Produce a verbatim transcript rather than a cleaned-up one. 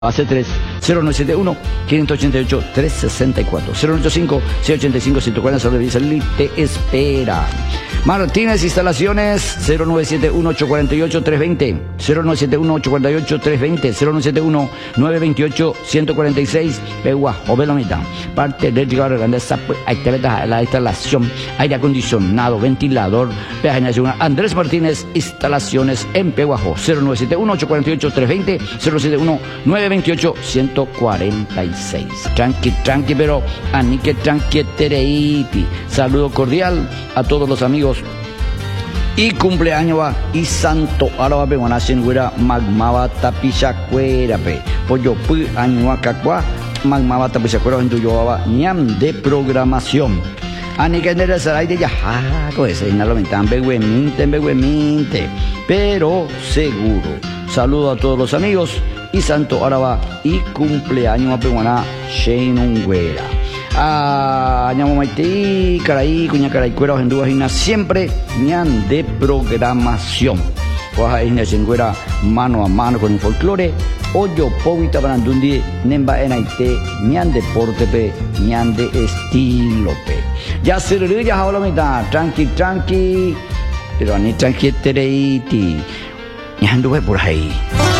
Base tres, cero nueve siete uno, cinco ocho ocho, tres seis cuatro, cero nueve ocho cinco, seis ocho cinco, uno cuatro cero, Salud te espera. Martínez Instalaciones, cero nueve siete uno, ocho cuatro ocho, tres dos cero, cero nueve siete uno, ocho cuatro ocho, tres dos cero, cero nueve siete uno, nueve dos ocho, uno cuatro seis, Pegua, Ovelomita. Parte eléctrica grandeza, ahí te ves la instalación, aire acondicionado, ventilador, peaje nacional. Andrés Martínez Instalaciones en Peguajo, cero nueve siete uno, ocho cuatro ocho, tres dos cero, cero nueve siete uno, nueve veintiocho, ciento cuarenta y seis. Tranqui, tranqui, pero anique tranqui tereiti. Saludo cordial a todos los amigos. Y cumpleaños va y santo araba pe wanasen guera magmaba tapichacuera pe. Pollo pu año acacua magmaba tapichacuera en tuyo va ñam de programación. Anique nere saray de ya jaco ese inalomentan begueminte begueminte. Pero seguro. Saludo a todos los amigos. Y santo araba y cumpleaños a peguaná Sheinungüera. Ah, ñamo maití, caray, cuña caray, cuera, ojendúas, y siempre ñan de programación. Oja, es ña mano a mano con el folclore. Oyo, povita, brandundi, nemba en aite, ñan deporte, pe, ñan de estilo, pe. Ya se le ya jaula mitad, tranqui, tranqui, pero ni tranqui, tereiti. Ñan por ahí.